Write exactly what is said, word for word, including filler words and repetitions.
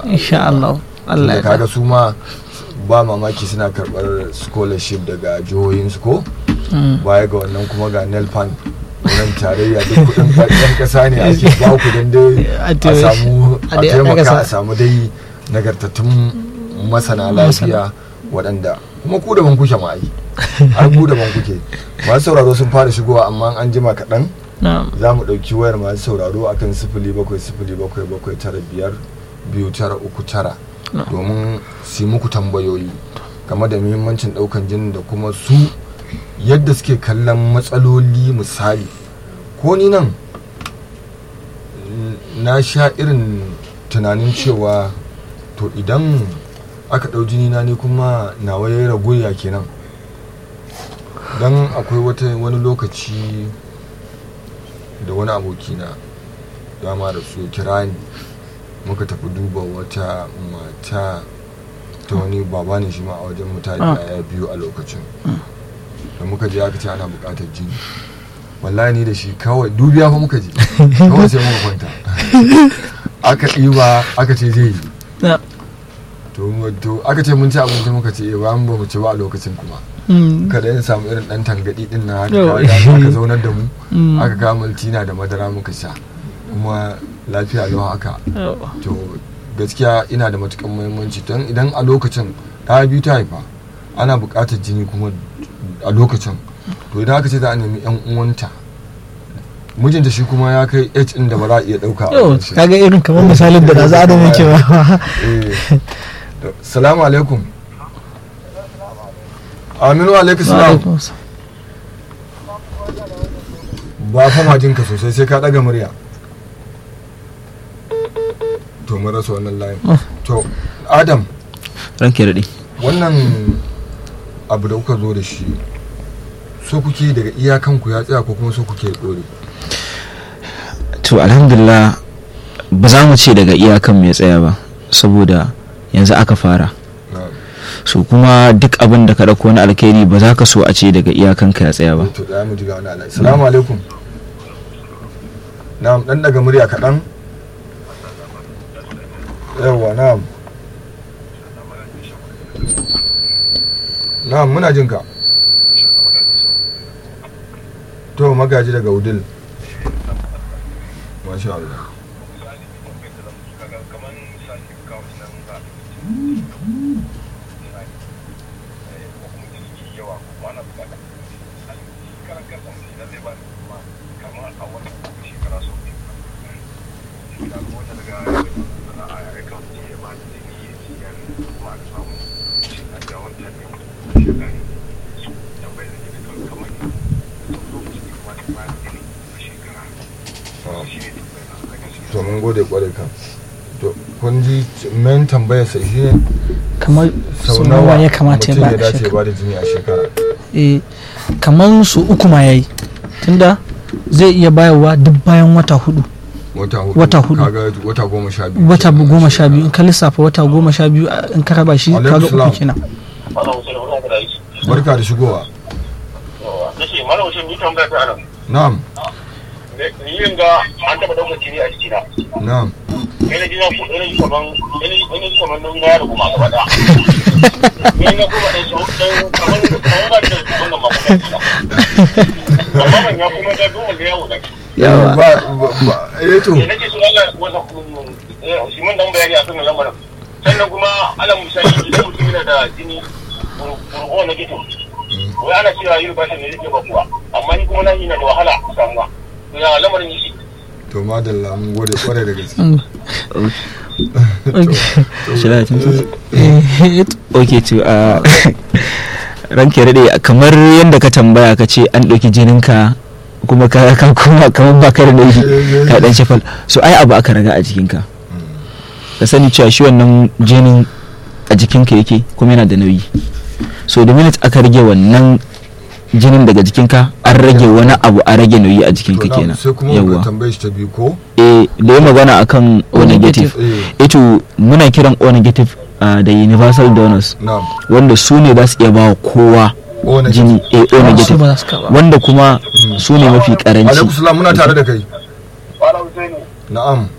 insha Allah. Allah ya kaga su ma ba mamaki suna karɓar scholarship daga jihohinsu ko baya ga wannan kuma ga nelpan wannan tarayya duk kudin ɗan ƙasa ne ake ba ku don dai a samu a taimaka a samu dai nagartattun masana lafiya waɗanda kuma ku daban kuke ma ai har ku daban kuke masu sauraro sun fara shigowa amma an jima kaɗan za mu ɗauki wayar masu sauraro akan sifili bakwai sifili bakwai bakwai tara biyar biyu tara uku tara domin su muku tambayoyi game da muhimmancin ɗaukan jinin da kuma su yadda suke kallon matsaloli. Misali ko ni nan na sha irin tunanin cewa to idan aka ɗau jini na ne kuma nawa ya ragu ya kenan, don akwai wata wani lokaci da wani abokina dama da su kira ni muka tafi duba wata mata ta wani baba ne shi ma a wajen mutane ya biyu a lokacin da muka je aka ce ana bukatar jini, wallahi ni da shi kawai dubiya fa muka je kawai sai muka kwanta aka ɗiba aka ce zai yi to aka ce mun ci abinci muka ce ba mu ba mu ci ba a lokacin kuma kada yin samu irin dan tangadi din na haka aka zaunar da mu aka ga maltina da madara muka sha kuma lafiya lau haka. To gaskiya ina da matukan muhimmanci don idan a lokacin ɗaya biyu ta haifa ana buƙatar jini kuma a lokacin to idan aka ce za a nemi yan uwanta mijinta shi kuma ya kai h in da ba za a iya ɗauka a shi kaga irin kamar misalin da na za a da muke ba. Salamu alaikum. Aminu alaikum salam. Ba fa majinka sosai sai ka ɗaga murya. To mun rasa wannan layin. To Adam ranke daɗi, wannan abu da kuka zo da shi so kuke daga iyakanku ya tsaya ko kuma so kuke ɗore? To alhamdulillah ba za mu ce daga iyakan ya tsaya ba saboda yanzu aka fara, so kuma duk abin da ka ɗauko wani alkhairi ba za ka so a ce daga iyakanka ya tsaya ba. To da mu ji ga wani alai. Assalamu alaikum. Na'am, dan daga murya kaɗan. Yawa na'am. Na'am muna jin ka. To magaji daga Udil. Masha Allah. To mun gode kwarai kan. To kun ji men tambayar sa shi ne kamar sau nawa ya kamata ya ba da dace ba da jini a shekara. Eh kamar su uku ma yayi tunda zai iya bayarwa duk bayan wata hudu. Wata hudu. Wata hudu. Kaga wata goma sha biyu. Wata goma sha biyu in ka lissafa wata goma sha biyu in ka raba shi kaga uku kenan. Barka da shigowa. Nace malam Hussein ni tambaya ta anan. Na'am. Ni yin ga an taba daukar jini a jikina. Na'am. Kai na jina ko ina kaman ina ina kaman nan ya rubu ma gaba da. Ni na kuma dai so dan kaman kaman ba da wannan ma kuma. Amma ban ya kuma da dole da yawo da. Yawa ba eh to. Nake so Allah wasa eh shi mun dan bayani akan lamarin. Sannan kuma Allah musali idan mutum yana da jini ko na gito. Wai ana cewa yi ba shi ne yake ba kuwa amma ni kuma nan ina da wahala samuwa. Ya lamarin yake. To madalla mun gode kware da gaske. Okay to a ranke rade kamar yadda ka tambaya ka ce an ɗauki jininka kuma ka ka kuma kamar ba ka da nauyi ka dan shafal, so ai abu aka raga a jikinka ka sani cewa shi wannan jinin a jikinka yake kuma yana da nauyi, so da minute aka rage wannan jinin daga jikinka an rage wani abu a rage nauyi a jikinka kenan. Yawwa tambayar shi ta biyu ko eh da ya magana akan O negative eh to muna kiran O negative da universal donors wanda su ne za su iya ba kowa jini eh O negative wanda kuma su ne mafi karanci. Alaikum salam muna tare da kai. Na'am.